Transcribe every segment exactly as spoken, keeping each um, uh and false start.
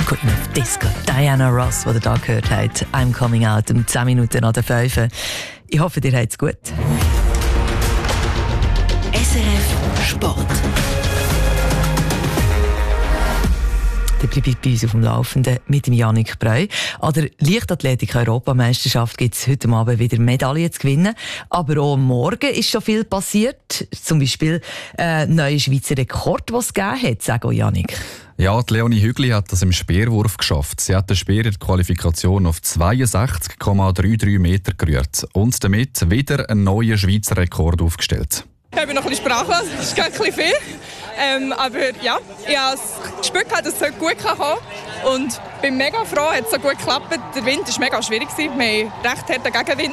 Queen of Disco, Diana Ross, die ihr hier gehört habt. I'm Coming Out, um zehn Minuten nach der fünf. Ich hoffe, ihr habt es gut. S R F Sport. Dann bleibe ich bei uns auf dem Laufenden mit dem Yannick Breu. An der Leichtathletik-Europameisterschaft gibt es heute Abend wieder Medaillen zu gewinnen. Aber auch morgen ist schon viel passiert. Zum Beispiel ein neuer Schweizer Rekord, den es gegeben hat. Sag auch, Yannick. Ja, die Leonie Hügli hat das im Speerwurf geschafft. Sie hat den Speer in der Qualifikation auf zweiundsechzig Komma dreiunddreißig Meter gerührt und damit wieder einen neuen Schweizer Rekord aufgestellt. Ich bin noch ein bisschen sprachlos, das ist ein bisschen viel. Ähm, aber ja, ich habe das Gespür gehabt, dass es gut kommen kann. Und bin mega froh, dass es so gut geklappt. Der Wind war mega schwierig. Wir hatten recht harten Gegenwind.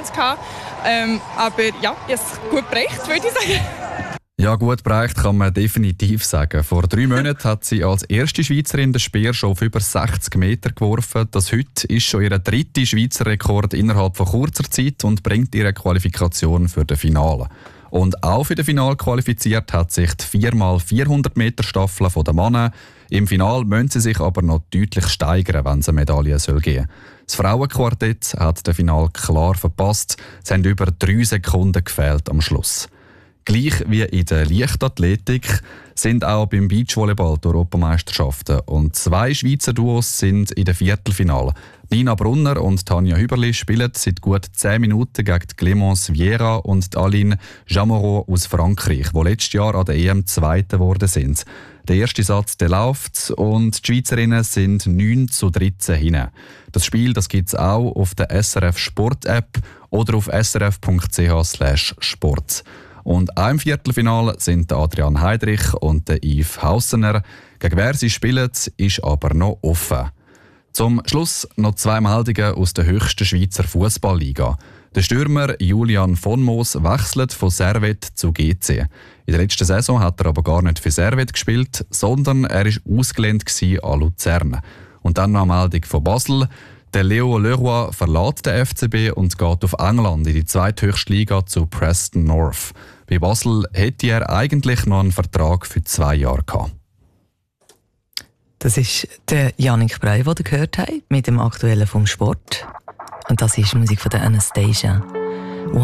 Ähm, aber ja, ich habe es gut bereicht, würde ich sagen. Ja, gut bereicht kann man definitiv sagen. Vor drei Monaten hat sie als erste Schweizerin den Speer schon auf über sechzig Meter geworfen. Das heute ist schon ihr dritter Schweizer Rekord innerhalb von kurzer Zeit und bringt ihre Qualifikation für das Finale. Und auch für das Finale qualifiziert hat sich die vier mal vierhundert Meter Staffel der Männer. Im Finale müssen sie sich aber noch deutlich steigern, wenn es eine Medaille soll geben. Das Frauenquartett hat das Finale klar verpasst. Es haben über drei Sekunden gefehlt am Schluss. Gleich wie in der Leichtathletik sind auch beim Beachvolleyball die Europameisterschaften. Und zwei Schweizer Duos sind in der Viertelfinale. Nina Brunner und Tanja Hüberli spielen seit gut zehn Minuten gegen Clémence Vieira und Aline Jamoreau aus Frankreich, die letztes Jahr an der E M Zweite geworden sind. Der erste Satz der läuft und die Schweizerinnen sind neun zu dreizehn hinten. Das Spiel gibt es auch auf der S R F Sport App oder auf s r f punkt c h slash sport. Und auch im Viertelfinale sind Adrian Heidrich und Yves Haussener. Gegen wer sie spielen, ist aber noch offen. Zum Schluss noch zwei Meldungen aus der höchsten Schweizer Fußballliga. Der Stürmer Julian von Moos wechselt von Servette zu G C. In der letzten Saison hat er aber gar nicht für Servette gespielt, sondern er war ausgelehnt an Luzern. Und dann noch eine Meldung von Basel. Der Leo Leroy verlässt den F C B und geht auf England in die zweithöchste Liga zu Preston North. Bei Basel hätte er eigentlich noch einen Vertrag für zwei Jahre gehabt. Das ist der Yannick Breu, den ihr gehört habt, mit dem Aktuellen vom Sport. Und das ist Musik von der Anastasia.